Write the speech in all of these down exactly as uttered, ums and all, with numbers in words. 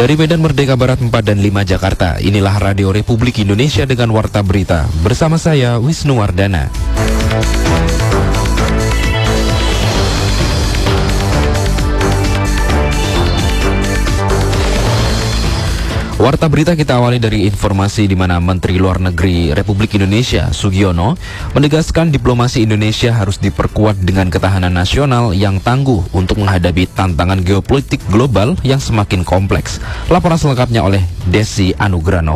Dari Medan Merdeka Barat empat dan lima Jakarta, inilah Radio Republik Indonesia dengan Warta Berita. Bersama saya, Wisnu Wardana. Warta Berita kita awali dari informasi di mana Menteri Luar Negeri Republik Indonesia, Sugiono, menegaskan diplomasi Indonesia harus diperkuat dengan ketahanan nasional yang tangguh untuk menghadapi tantangan geopolitik global yang semakin kompleks. Laporan selengkapnya oleh Desi Anugranov.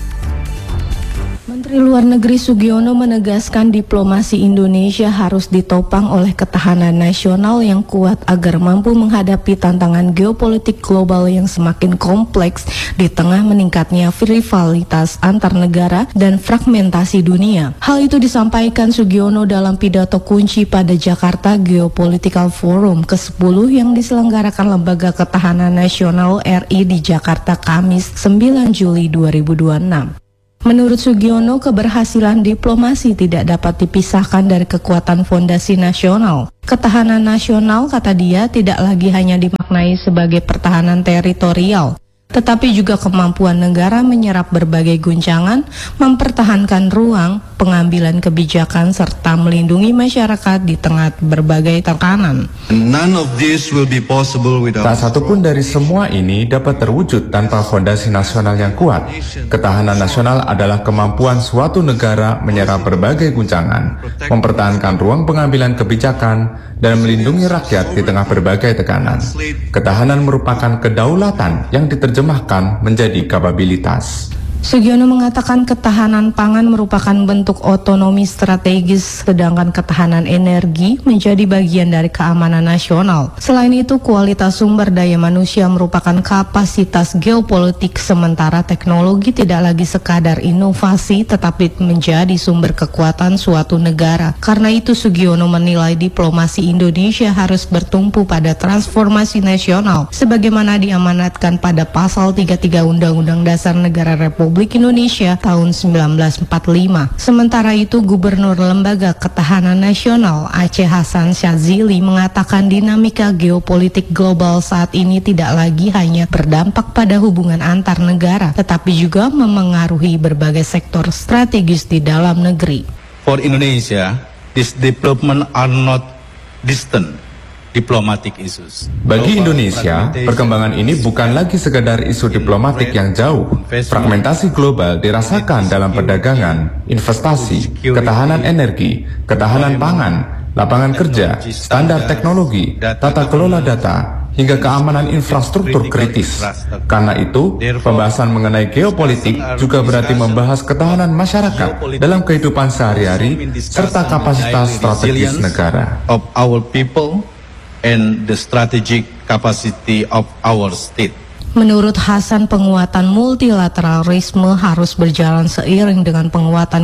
Menteri Luar Negeri Sugiono menegaskan diplomasi Indonesia harus ditopang oleh ketahanan nasional yang kuat agar mampu menghadapi tantangan geopolitik global yang semakin kompleks di tengah meningkatnya rivalitas antar negara dan fragmentasi dunia. Hal itu disampaikan Sugiono dalam pidato kunci pada Jakarta Geopolitical Forum ke sepuluh yang diselenggarakan Lembaga Ketahanan Nasional R I di Jakarta Kamis sembilan Juli dua ribu dua puluh enam. Menurut Sugiono, keberhasilan diplomasi tidak dapat dipisahkan dari kekuatan fondasi nasional. Ketahanan nasional, kata dia, tidak lagi hanya dimaknai sebagai pertahanan teritorial, tetapi juga kemampuan negara menyerap berbagai guncangan, mempertahankan ruang pengambilan kebijakan, serta melindungi masyarakat di tengah berbagai tekanan. None of this will be possible without... Tak satu pun dari semua ini dapat terwujud tanpa fondasi nasional yang kuat. Ketahanan nasional adalah kemampuan suatu negara menyerap berbagai guncangan, mempertahankan ruang pengambilan kebijakan, dan melindungi rakyat di tengah berbagai tekanan. Ketahanan merupakan kedaulatan yang diterjemahkan menjadi kapabilitas. Sugiono mengatakan ketahanan pangan merupakan bentuk otonomi strategis, sedangkan ketahanan energi menjadi bagian dari keamanan nasional. Selain itu, kualitas sumber daya manusia merupakan kapasitas geopolitik, sementara teknologi tidak lagi sekadar inovasi, tetapi menjadi sumber kekuatan suatu negara. Karena itu, Sugiono menilai diplomasi Indonesia harus bertumpu pada transformasi nasional, sebagaimana diamanatkan pada pasal tiga puluh tiga Undang-Undang Dasar Negara Republik Republik Indonesia tahun sembilan belas empat puluh lima. Sementara itu, Gubernur Lembaga Ketahanan Nasional Aceh Hasan Syadzili mengatakan dinamika geopolitik global saat ini tidak lagi hanya berdampak pada hubungan antar negara, tetapi juga memengaruhi berbagai sektor strategis di dalam negeri. For Indonesia, this development are not distant diplomatic issues. Bagi Indonesia, perkembangan ini bukan lagi sekedar isu diplomatik yang jauh. Fragmentasi global dirasakan dalam perdagangan, investasi, ketahanan energi, ketahanan pangan, lapangan kerja, standar teknologi, tata kelola data, hingga keamanan infrastruktur kritis. Karena itu, pembahasan mengenai geopolitik juga berarti membahas ketahanan masyarakat dalam kehidupan sehari-hari serta kapasitas strategis negara. Of our people and the strategic capacity of our state. Menurut Hasan, penguatan multilateralisme harus berjalan seiring dengan penguatan